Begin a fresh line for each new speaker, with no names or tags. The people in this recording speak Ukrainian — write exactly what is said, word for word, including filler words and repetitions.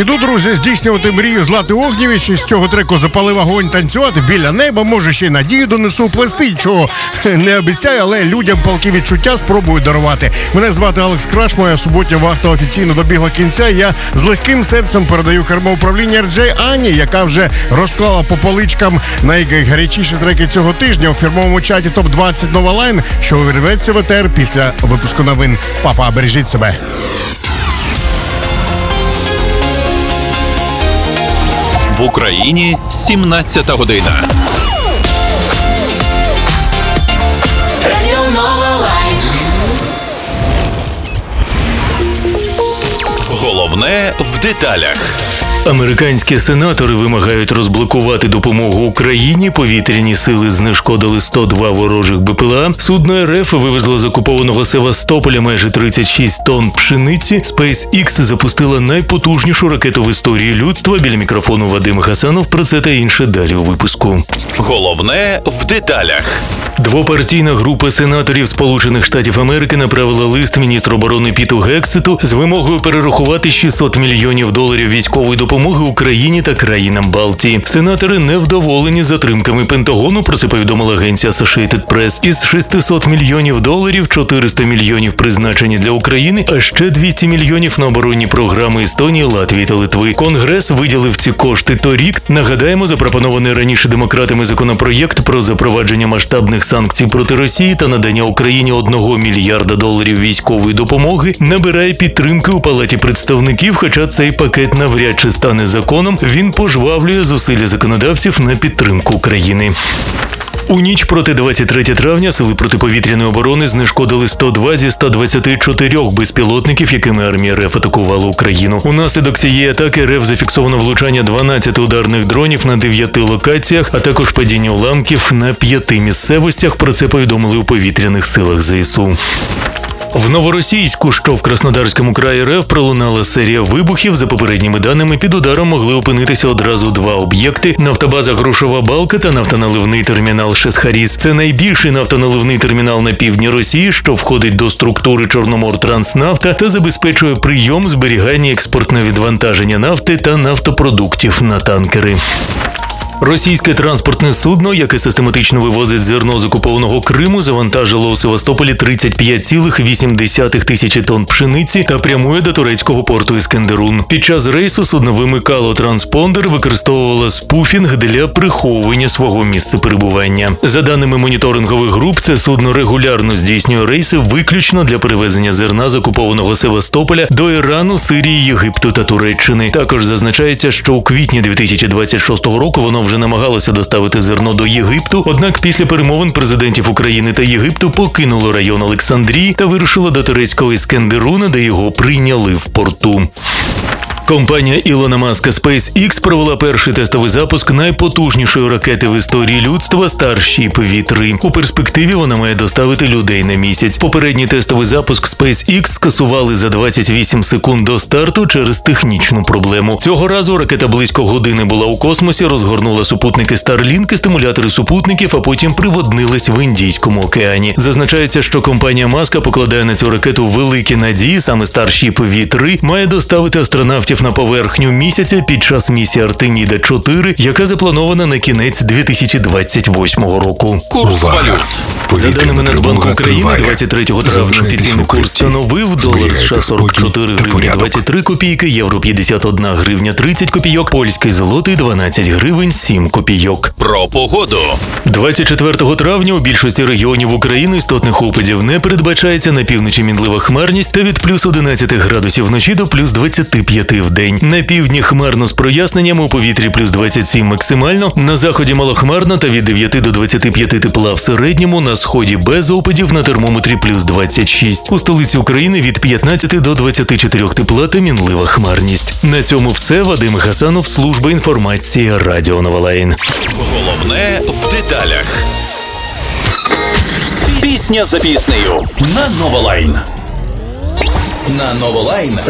Іду, друзі, здійснювати мрію Злати Огнєвіч. Із цього треку «Запали вогонь, танцювати біля неба». Може, ще й надію донесу, плести, чого не обіцяю, але людям палкі відчуття спробую дарувати. Мене звати Алекс Краш, моя суботня вахта офіційно добігла кінця. Я з легким серцем передаю кермо управління ар джей Ані, яка вже розклала по поличкам найгарячіші треки цього тижня у фірмовому чаті топ двадцять Нова Лайн, що вирветься в етер після випуску новин. Папа, бережіть себе.
В Україні сімнадцята година.
Радіо Нова Лайн.
Головне в деталях.
Американські сенатори вимагають розблокувати допомогу Україні. Повітряні сили знешкодили сто два ворожих Б П Л А. Судно Р Ф вивезло з окупованого Севастополя майже тридцять шість тонн пшениці. SpaceX запустила найпотужнішу ракету в історії людства. Біля мікрофону Вадим Хасанов. Про це та інше далі у випуску.
Головне в деталях.
Двопартійна група сенаторів Сполучених Штатів Америки направила лист міністру оборони Піту Гексету з вимогою перерахувати шістсот мільйонів доларів військової допомоги Україні та країнам Балтії. Сенатори невдоволені затримками Пентагону, про це повідомила агенція Associated Press. Із шістсот мільйонів доларів чотириста мільйонів призначені для України, а ще двісті мільйонів на оборонні програми Естонії, Латвії та Литви. Конгрес виділив ці кошти торік. Нагадаємо, запропонований раніше демократами законопроєкт про запровадження масштабних санкцій проти Росії та надання Україні одного мільярда доларів військової допомоги набирає підтримки у Палаті представників, хоча цей пакет навряд чи стане законом, він пожвавлює зусилля законодавців на підтримку України. У ніч проти двадцять третього травня сили протиповітряної оборони знешкодили сто два зі ста двадцяти чотирьох безпілотників, якими армія РФ атакувала Україну. Унаслідок цієї атаки РФ зафіксовано влучання дванадцяти ударних дронів на дев'яти локаціях, а також падіння уламків на п'яти місцевостях. Про це повідомили у повітряних силах Зе Ес У. В Новоросійську, що в Краснодарському краї РФ, пролунала серія вибухів. За попередніми даними, під ударом могли опинитися одразу два об'єкти – нафтобаза «Грошова балка» та нафтоналивний термінал «Шесхаріс». Це найбільший нафтоналивний термінал на півдні Росії, що входить до структури Чорномортранснафта та забезпечує прийом, зберігання, експортне відвантаження нафти та нафтопродуктів на танкери. Російське транспортне судно, яке систематично вивозить зерно з окупованого Криму, завантажило у Севастополі тридцять п'ять цілих вісім десятих тисячі тонн пшениці та прямує до турецького порту Іскендерун. Під час рейсу судно вимикало транспондер, використовувало спуфінг для приховування свого місця перебування. За даними моніторингових груп, це судно регулярно здійснює рейси виключно для перевезення зерна з окупованого Севастополя до Ірану, Сирії, Єгипту та Туреччини. Також зазначається, що у квітні дві тисячі двадцять шостого року воно вже намагалося доставити зерно до Єгипту, однак після перемовин президентів України та Єгипту покинуло район Олександрії та вирушило до турецького Іскендеруна, де його прийняли в порту. Компанія Ілона Маска SpaceX провела перший тестовий запуск найпотужнішої ракети в історії людства Starship ві три. У перспективі вона має доставити людей на місяць. Попередній тестовий запуск SpaceX скасували за двадцять вісім секунд до старту через технічну проблему. Цього разу ракета близько години була у космосі, розгорнула супутники Starlink і стимулятори супутників, а потім приводнилась в Індійському океані. Зазначається, що компанія Маска покладає на цю ракету великі надії. Саме Starship ві три має доставити астронавтів на поверхню місяця під час місії Артеміда чотири, яка запланована на кінець дві тисячі двадцять восьмого року.
Курс валют.
За даними Нацбанку України, двадцять третього травня офіційний курс становив долар США сорок чотири гривні двадцять три копійки, євро п'ятдесят одна гривня тридцять копійок, польський злотий дванадцять гривень сім копійок.
Про погоду.
двадцять четвертого травня у більшості регіонів України істотних опадів не передбачається. На півночі мінлива хмарність та від плюс одинадцяти градусів вночі до плюс двадцяти п'яти в день. На півдні хмарно з проясненнями, у повітрі плюс двадцять сім максимально, на заході малохмарно та від дев'яти до двадцяти п'яти тепла в середньому, на сході без опадів, на термометрі плюс двадцять шість. У столиці України від п'ятнадцяти до двадцяти чотирьох тепла та мінлива хмарність. На цьому все. Вадим Хасанов, служба інформації, Радіо Нова Лайн.
Головне в деталях. Пісня за піснею на Нова Лайн. На Нова Лайн